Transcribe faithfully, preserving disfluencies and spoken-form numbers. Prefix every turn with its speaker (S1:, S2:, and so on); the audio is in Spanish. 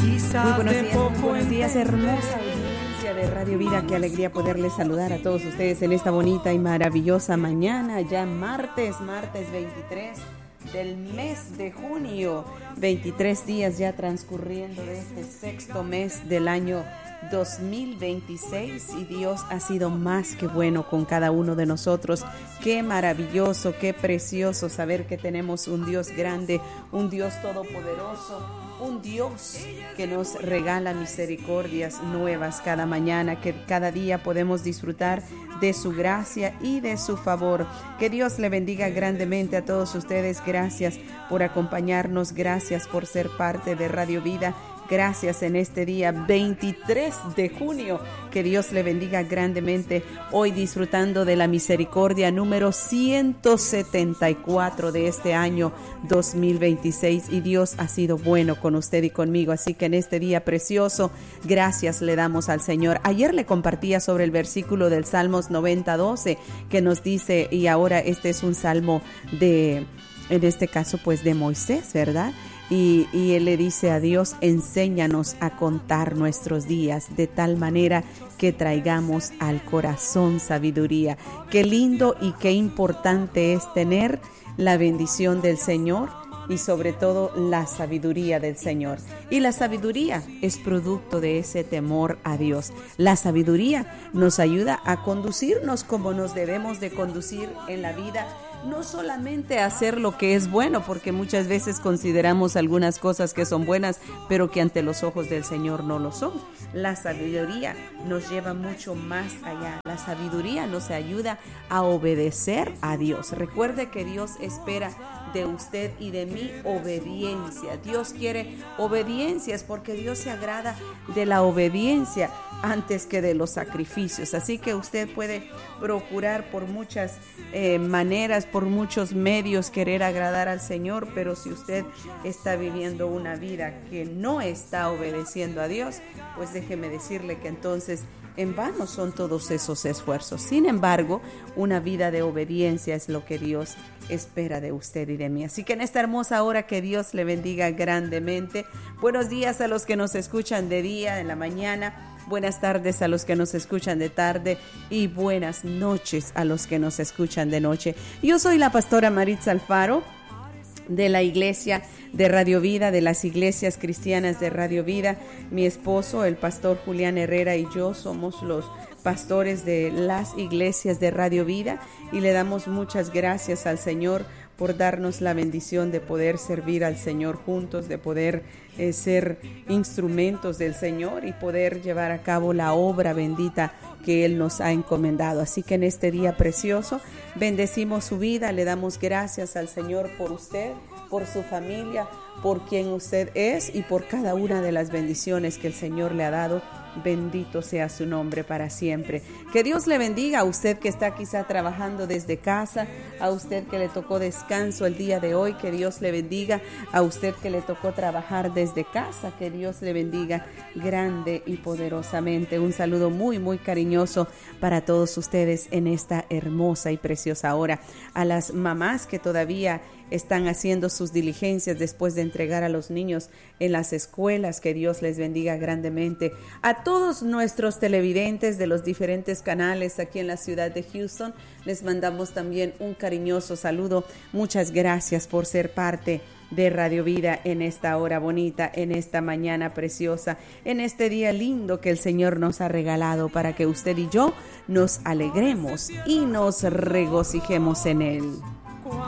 S1: Muy buenos días, muy buenos días, hermosa audiencia de Radio Vida. Qué alegría poderles saludar a todos ustedes en esta bonita y maravillosa mañana, ya martes, martes veintitrés del mes de junio, veintitrés días ya transcurriendo de este sexto mes del año dos mil veintiséis, y Dios ha sido más que bueno con cada uno de nosotros. Qué maravilloso, qué precioso saber que tenemos un Dios grande, un Dios todopoderoso, un Dios que nos regala misericordias nuevas cada mañana, que cada día podemos disfrutar de su gracia y de su favor. Que Dios le bendiga grandemente a todos ustedes. Gracias por acompañarnos, gracias por ser parte de Radio Vida. Gracias en este día veintitrés de junio, que Dios le bendiga grandemente, hoy disfrutando de la misericordia número ciento setenta y cuatro de este año dos mil veintiséis, y Dios ha sido bueno con usted y conmigo, así que en este día precioso, gracias le damos al Señor. Ayer le compartía sobre el versículo del Salmos noventa doce, que nos dice, y ahora este es un salmo de, en este caso pues de Moisés, ¿verdad? Y, y él le dice a Dios: enséñanos a contar nuestros días de tal manera que traigamos al corazón sabiduría. Qué lindo y qué importante es tener la bendición del Señor y sobre todo la sabiduría del Señor. Y la sabiduría es producto de ese temor a Dios. La sabiduría nos ayuda a conducirnos como nos debemos de conducir en la vida. No solamente hacer lo que es bueno, porque muchas veces consideramos algunas cosas que son buenas, pero que ante los ojos del Señor no lo son. La sabiduría nos lleva mucho más allá. La sabiduría nos ayuda a obedecer a Dios. Recuerde que Dios espera de usted y de mí obediencia. Dios quiere obediencias porque Dios se agrada de la obediencia antes que de los sacrificios. Así que usted puede procurar por muchas eh, maneras, por muchos medios querer agradar al Señor, pero si usted está viviendo una vida que no está obedeciendo a Dios, pues déjeme decirle que entonces en vano son todos esos esfuerzos. Sin embargo, una vida de obediencia es lo que Dios espera de usted y de mí. Así que en esta hermosa hora, que Dios le bendiga grandemente. Buenos días a los que nos escuchan de día, en la mañana. Buenas tardes a los que nos escuchan de tarde, y buenas noches a los que nos escuchan de noche. Yo soy la pastora Maritza Alfaro, de la iglesia de Radio Vida, de las iglesias cristianas de Radio Vida. Mi esposo, el pastor Julián Herrera, y yo somos los pastores de las iglesias de Radio Vida, y le damos muchas gracias al Señor por darnos la bendición de poder servir al Señor juntos, de poder eh, ser instrumentos del Señor y poder llevar a cabo la obra bendita que Él nos ha encomendado. Así que en este día precioso bendecimos su vida, le damos gracias al Señor por usted, por su familia, por quien usted es y por cada una de las bendiciones que el Señor le ha dado. Bendito sea su nombre para siempre. Que Dios le bendiga a usted que está quizá trabajando desde casa, a usted que le tocó descanso el día de hoy, que Dios le bendiga. A usted que le tocó trabajar desde casa, que Dios le bendiga grande y poderosamente. Un saludo muy muy cariñoso para todos ustedes en esta hermosa y preciosa hora. A las mamás que todavía están haciendo sus diligencias después de entregar a los niños en las escuelas, que Dios les bendiga grandemente. A todos nuestros televidentes de los diferentes canales aquí en la ciudad de Houston, les mandamos también un cariñoso saludo. Muchas gracias por ser parte de Radio Vida en esta hora bonita, en esta mañana preciosa, en este día lindo que el Señor nos ha regalado para que usted y yo nos alegremos y nos regocijemos en Él.